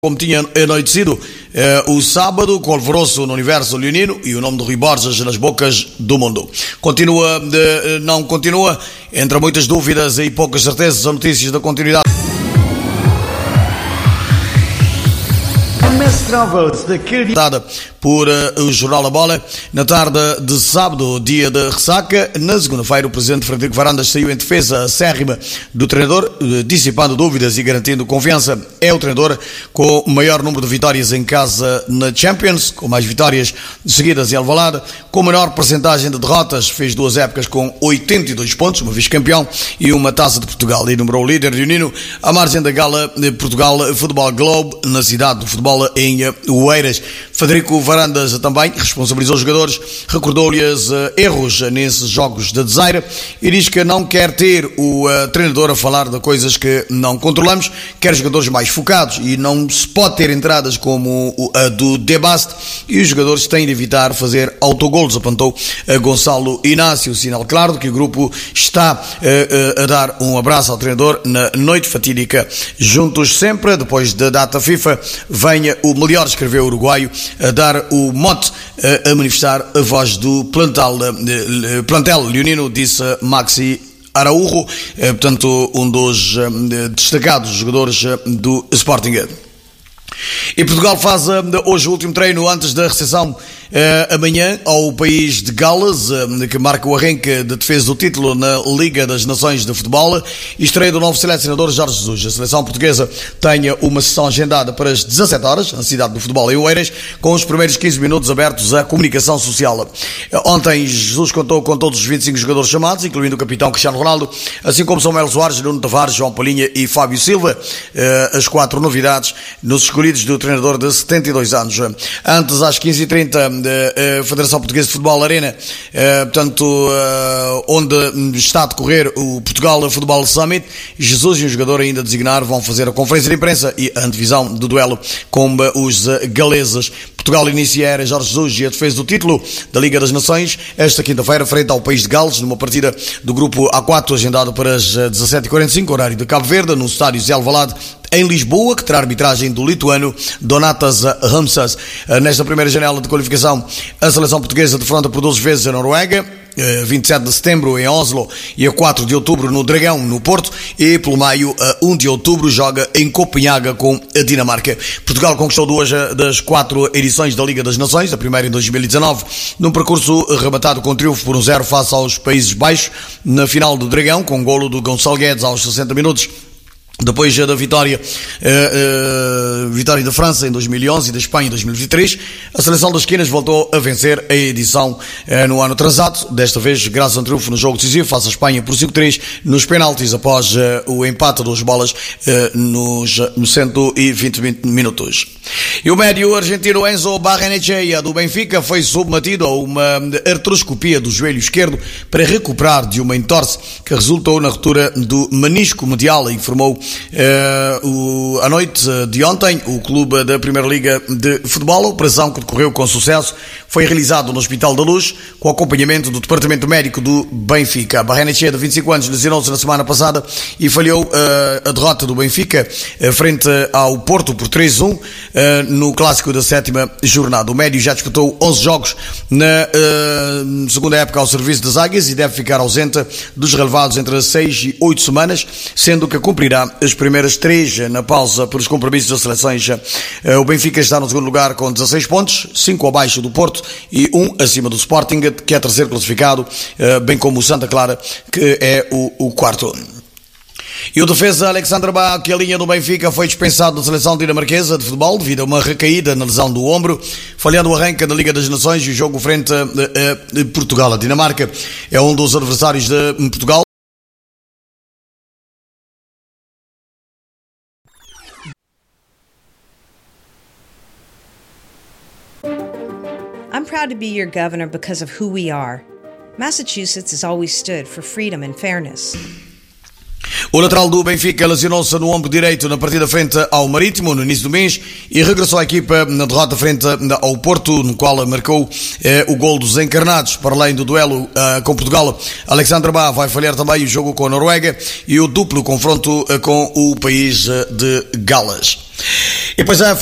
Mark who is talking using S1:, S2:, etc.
S1: Como tinha anoitecido o sábado, com alvoroço no universo leonino e o nome de Rui Borges nas bocas do mundo. Não continua, entre muitas dúvidas e poucas certezas, as notícias da continuidade. Dada por o Jornal A Bola, na tarde de sábado, dia de ressaca. Na segunda-feira, o presidente Frederico Varandas saiu em defesa acérrima do treinador, dissipando dúvidas e garantindo confiança. É o treinador com o maior número de vitórias em casa na Champions, com mais vitórias seguidas em Alvalade, com menor percentagem de derrotas, fez 2 épocas com 82 pontos, uma vice-campeão e uma Taça de Portugal, e numerou o líder leonino à margem da gala de Portugal Futebol Globe, na cidade do futebol em Oeiras. Frederico Varandas também responsabilizou os jogadores, recordou-lhes erros nesses jogos de desaire e diz que não quer ter o treinador a falar de coisas que não controlamos, quer jogadores mais focados e não se pode ter entradas como a do Debaste e os jogadores têm de evitar fazer autogolos, apontou Gonçalo Inácio, sinal claro de que o grupo está a dar um abraço ao treinador na noite fatídica. Juntos sempre, depois da data FIFA, venha o melhor, escreveu o uruguaio, a dar o mote, a manifestar a voz do plantel leonino, disse Maxi Araújo, portanto um dos destacados jogadores do Sporting. E Portugal faz hoje o último treino antes da recepção amanhã ao país de Gales, que marca o arranque de defesa do título na Liga das Nações de Futebol, e estreia do novo selecionador Jorge Jesus. A seleção portuguesa tem uma sessão agendada para as 17 horas, na cidade do futebol em Oeiras, com os primeiros 15 minutos abertos à comunicação social. Ontem Jesus contou com todos os 25 jogadores chamados, incluindo o capitão Cristiano Ronaldo, assim como Samuel Soares, Nuno Tavares, João Palhinha e Fábio Silva, as 4 novidades nos escolhidos do treinador de 72 anos. Antes, às 15h30, a Federação Portuguesa de Futebol Arena, onde está a decorrer o Portugal Futebol Summit, Jesus e o jogador ainda designar vão fazer a conferência de imprensa e a antevisão do duelo com os galeses. Portugal inicia Jorge Jesus e a defesa do título da Liga das Nações esta quinta-feira frente ao país de Gales, numa partida do grupo A4 agendado para as 17h45, horário de Cabo Verde, no estádio Zé Alvalade, em Lisboa, que terá arbitragem do lituano Donatas Ramsas. Nesta primeira janela de qualificação, a seleção portuguesa defronta por 12 vezes a Noruega, 27 de setembro em Oslo e a 4 de outubro no Dragão, no Porto, e pelo meio, a 1 de outubro, joga em Copenhaga com a Dinamarca. Portugal conquistou 2 das 4 edições da Liga das Nações, a primeira em 2019, num percurso rematado com triunfo por 1-0 face aos Países Baixos, na final do Dragão, com golo do Gonçalo Guedes aos 60 minutos. Depois da vitória da França em 2011 e da Espanha em 2023, a seleção das esquinas voltou a vencer a edição no ano atrasado, desta vez graças a um triunfo no jogo decisivo face à Espanha por 5-3 nos penaltis, após o empate a 2 bolas nos 120 minutos. E o médio argentino Enzo Barrenechea do Benfica foi submetido a uma artroscopia do joelho esquerdo para recuperar de uma entorse que resultou na ruptura do menisco medial, informou à noite de ontem o clube da Primeira Liga de Futebol. A operação, que decorreu com sucesso, foi realizada no Hospital da Luz com acompanhamento do Departamento Médico do Benfica. Barrenechea, de 25 anos, lesionou-se na semana passada e falhou a derrota do Benfica frente ao Porto por 3-1 no clássico da 7ª jornada. O médio já disputou 11 jogos na segunda época ao serviço das Águias e deve ficar ausente dos relevados entre 6 e 8 semanas, sendo que cumprirá as primeiras 3 na pausa pelos compromissos das seleções. O Benfica está no segundo lugar com 16 pontos, 5 abaixo do Porto e 1 acima do Sporting, que é terceiro classificado, bem como o Santa Clara, que é o quarto. E o defesa Alexandre Bá, que a linha do Benfica, foi dispensado da seleção dinamarquesa de futebol devido a uma recaída na lesão do ombro, falhando o arranque da Liga das Nações e o jogo frente a Portugal. A Dinamarca é um dos adversários de Portugal.
S2: I'm proud to be your governor because of who we are. Massachusetts has always stood for freedom and fairness.
S1: O lateral do Benfica lesionou-se no ombro direito na partida frente ao Marítimo no início do mês e regressou à equipa na derrota frente ao Porto, no qual marcou o gol dos encarnados. Para além do duelo com Portugal, Alexandre Bá vai falhar também o jogo com a Noruega e o duplo confronto com o país de Gales. E depois